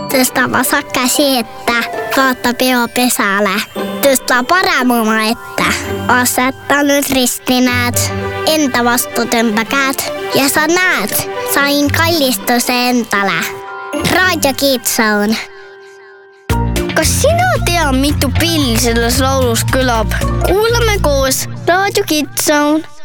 Tõstava käsi ette, vaata peo pesale. Tõsta parem oma ette. Aseta nüüd risti näed. Enda vastu tõmba käed. Ja sa näed, sain kallistuse endale. Raadio Kids-Zone. Kas sina tea, mitu pilli selles laulus kõlab? Kuulame koos Raadio Kids-Zone.